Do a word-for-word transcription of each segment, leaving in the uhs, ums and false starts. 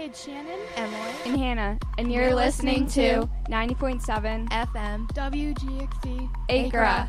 it's Shannon, Emily, and Hannah, and you're, you're listening, listening to ninety point seven F M W G X C Acra.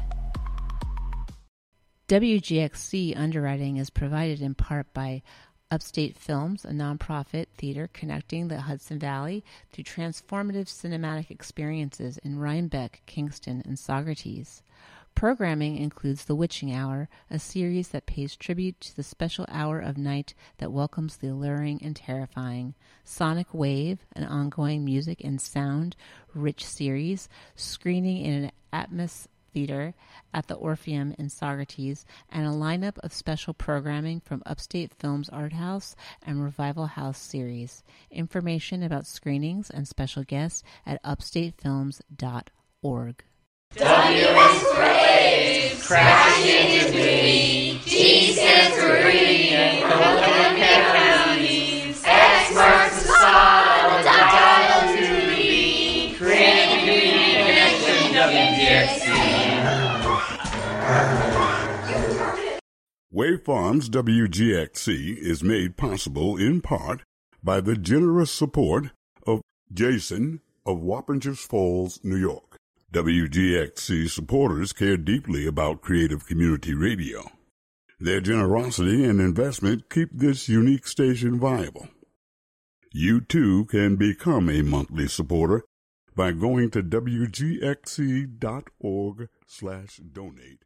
W G X C underwriting is provided in part by Upstate Films, a nonprofit theater connecting the Hudson Valley through transformative cinematic experiences in Rhinebeck, Kingston, and Saugerties. Programming includes The Witching Hour, a series that pays tribute to the special hour of night that welcomes the alluring and terrifying. Sonic Wave, an ongoing music and sound-rich series, screening in an Atmos Theater at the Orpheum in Saugerties, and a lineup of special programming from Upstate Films Art House and Revival House series. Information about screenings and special guests at upstate films dot org. W is for waves, crashing into three. G stands for green, Columbia counties. X marks the spot on the dial to be. Create the community connection, W G X C. Wave Farms W G X C is made possible in part by the generous support of Jason of Wappingers Falls, New York. W G X C supporters care deeply about creative community radio. Their generosity and investment keep this unique station viable. You too can become a monthly supporter by going to W G X C dot org slash donate.